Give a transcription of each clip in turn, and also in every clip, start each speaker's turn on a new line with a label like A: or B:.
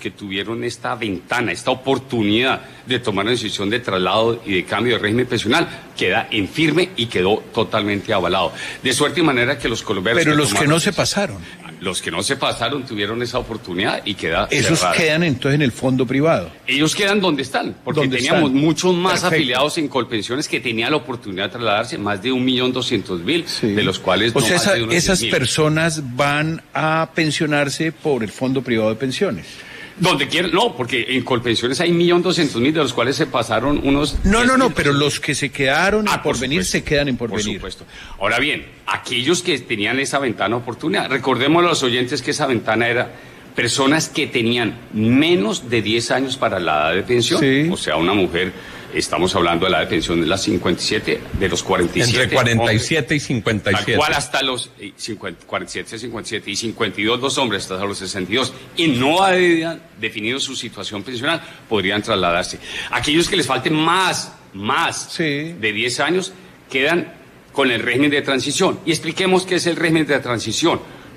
A: que tuvieron esta ventana, esta oportunidad de tomar una decisión de traslado y de cambio de régimen pensional, queda en firme y quedó totalmente avalado. De suerte y manera que los colombianos...
B: Pero los que no se pasaron.
A: Los que no se pasaron tuvieron esa oportunidad y queda
B: Esos
A: cerrada.
B: quedan entonces en el fondo privado.
A: Ellos quedan donde están, porque
B: ¿Dónde
A: teníamos
B: están?
A: muchos más
B: Perfecto.
A: afiliados en Colpensiones que tenían la oportunidad de trasladarse, más de 1.200.000,
B: Sí.
A: de los cuales
B: O
A: no
B: sea,
A: más de unos
B: esas
A: 10.000.
B: personas van a pensionarse por el fondo privado de pensiones.
A: Donde quieran, no, porque en Colpensiones hay 1.200.000, de los cuales se pasaron unos...
B: No,
A: 10.000.
B: pero los que se quedaron en
A: por
B: Porvenir
A: supuesto,
B: se quedan en
A: por
B: Porvenir.
A: supuesto. Ahora bien, aquellos que tenían esa ventana de oportunidad, recordemos a los oyentes que esa ventana era personas que tenían menos de 10 años para la edad de pensión,
B: Sí.
A: o sea, una mujer, estamos hablando de la edad de pensión de las 57, de los 47.
C: Entre 47 y
A: Tal
C: 57.
A: cual hasta los 47, 57 y 52 los hombres hasta los 62 y no habían definido su situación pensional, podrían trasladarse. Aquellos que les falten más
B: Sí.
A: de 10 años quedan con el régimen de transición. Y expliquemos qué es el régimen de transición.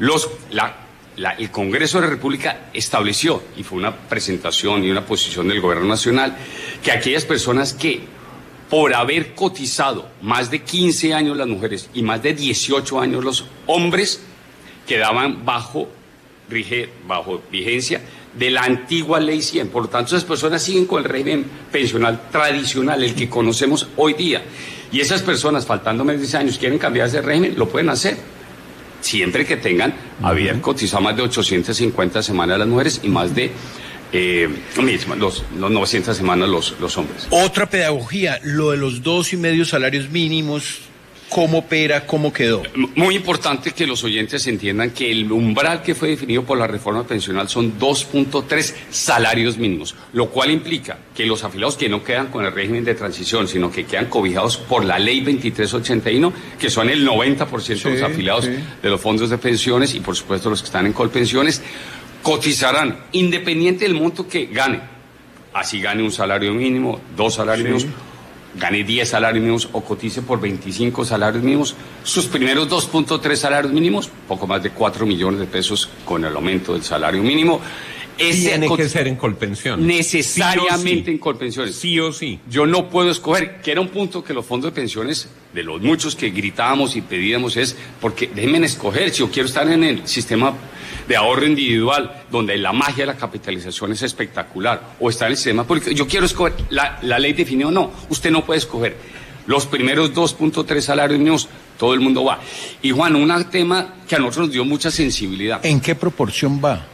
A: El Congreso de la República estableció, y fue una presentación y una posición del Gobierno Nacional, que aquellas personas que por haber cotizado más de 15 años las mujeres y más de 18 años los hombres, quedaban bajo vigencia de la antigua Ley 100. Por lo tanto, esas personas siguen con el régimen pensional tradicional, el que conocemos hoy día. Y esas personas, faltando más de 10 años, quieren cambiar ese régimen, lo pueden hacer. Siempre que tengan, haber cotizado más de 850 semanas las mujeres y más de los 900 semanas los hombres.
B: Otra pedagogía, lo de los 2,5 salarios mínimos, ¿cómo opera, cómo quedó?
A: Muy importante que los oyentes entiendan que el umbral que fue definido por la reforma pensional son 2.3 salarios mínimos, lo cual implica que los afiliados que no quedan con el régimen de transición, sino que quedan cobijados por la ley 2381, que son el 90% de los afiliados de los fondos de pensiones y por supuesto los que están en Colpensiones, cotizarán independiente del monto que gane. Así gane un salario mínimo, 2 salarios mínimos, gane 10 salarios mínimos o cotice por 25 salarios mínimos, sus primeros 2.3 salarios mínimos, poco más de 4 millones de pesos con el aumento del salario mínimo.
C: Tiene que ser en Colpensiones.
A: Necesariamente
C: Sí o sí.
A: en Colpensiones.
C: Sí o sí.
A: Yo no puedo escoger, que era un punto que los fondos de pensiones, de los muchos que gritábamos y pedíamos, es porque déjenme escoger, si yo quiero estar en el sistema de ahorro individual, donde la magia de la capitalización es espectacular, o estar en el sistema público, yo quiero escoger, la ley definió, no, usted no puede escoger. Los primeros 2.3 salarios mínimos, todo el mundo va. Y Juan, un tema que a nosotros nos dio mucha sensibilidad.
B: ¿En qué proporción va?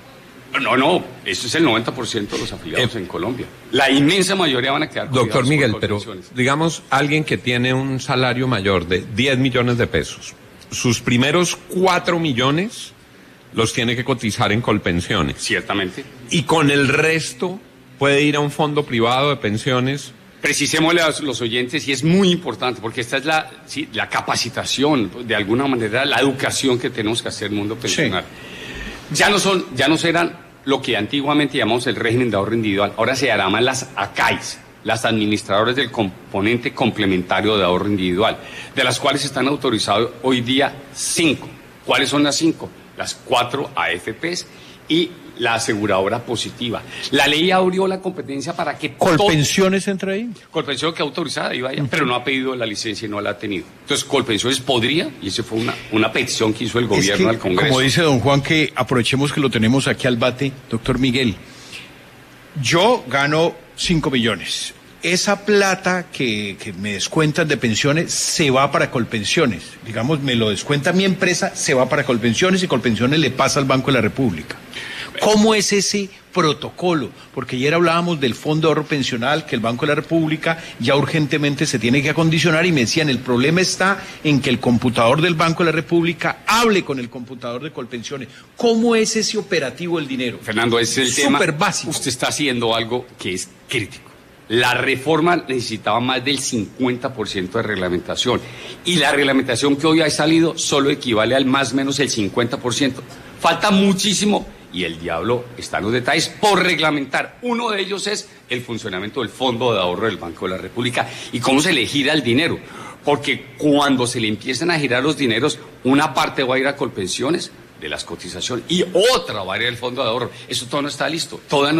A: No, eso es el 90% de los afiliados en Colombia. La inmensa mayoría van a quedar
C: Doctor
A: cobijados
C: Miguel,
A: por
C: pero
A: Colpensiones.
C: digamos, alguien que tiene un salario mayor de 10 millones de pesos, sus primeros 4 millones los tiene que cotizar en Colpensiones.
A: Ciertamente.
C: Y con el resto puede ir a un fondo privado de pensiones.
A: Precisémosle a los oyentes, y es muy importante, porque esta es la capacitación, de alguna manera, la educación que tenemos que hacer en el mundo pensional. Ya no serán lo que antiguamente llamamos el régimen de ahorro individual, ahora se llaman las ACAIs, las administradoras del componente complementario de ahorro individual, de las cuales están autorizados hoy día 5. ¿Cuáles son las 5? Las 4 AFPs y la aseguradora positiva. La ley abrió la competencia para que
B: ¿Colpensiones entra ahí?
A: Colpensiones que autorizada iba allá, pero no ha pedido la licencia y no la ha tenido. Entonces, Colpensiones podría, y eso fue una petición que hizo el gobierno al Congreso.
B: Como dice don Juan, que aprovechemos que lo tenemos aquí al bate, doctor Miguel. Yo gano 5 millones. Esa plata que me descuentan de pensiones se va para Colpensiones. Digamos, me lo descuenta mi empresa, se va para Colpensiones y Colpensiones le pasa al Banco de la República. ¿Cómo es ese protocolo? Porque ayer hablábamos del Fondo de Ahorro Pensional, que el Banco de la República ya urgentemente se tiene que acondicionar, y me decían, el problema está en que el computador del Banco de la República hable con el computador de Colpensiones. ¿Cómo es ese operativo del dinero?
A: Fernando, ese es el tema.
B: Súper básico.
A: Usted está haciendo algo que es crítico. La reforma necesitaba más del 50% de reglamentación, y la reglamentación que hoy ha salido solo equivale al más o menos el 50%. Falta muchísimo. Y el diablo está en los detalles por reglamentar. Uno de ellos es el funcionamiento del Fondo de Ahorro del Banco de la República y cómo se le gira el dinero. Porque cuando se le empiezan a girar los dineros, una parte va a ir a Colpensiones de las cotizaciones y otra va a ir al Fondo de Ahorro. Eso todo no está listo. Toda